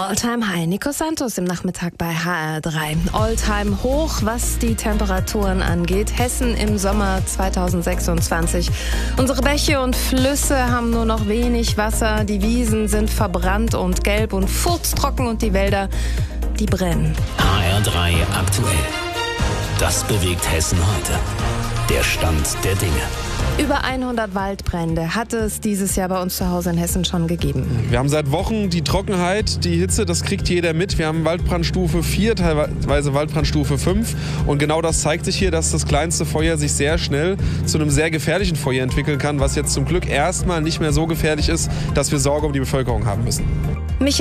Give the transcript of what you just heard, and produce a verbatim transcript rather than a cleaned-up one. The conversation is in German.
Alltime High. Nico Santos im Nachmittag bei H R drei. Alltime Hoch, was die Temperaturen angeht. Hessen im Sommer zweitausendsechsundzwanzig. Unsere Bäche und Flüsse haben nur noch wenig Wasser. Die Wiesen sind verbrannt und gelb und furztrocken und die Wälder, die brennen. H R drei aktuell. Das bewegt Hessen heute. Der Stand der Dinge. Über hundert Waldbrände hat es dieses Jahr bei uns zu Hause in Hessen schon gegeben. Wir haben seit Wochen die Trockenheit, die Hitze, das kriegt jeder mit. Wir haben Waldbrandstufe vier, teilweise Waldbrandstufe fünf. Und genau das zeigt sich hier, dass das kleinste Feuer sich sehr schnell zu einem sehr gefährlichen Feuer entwickeln kann, was jetzt zum Glück erstmal nicht mehr so gefährlich ist, dass wir Sorge um die Bevölkerung haben müssen.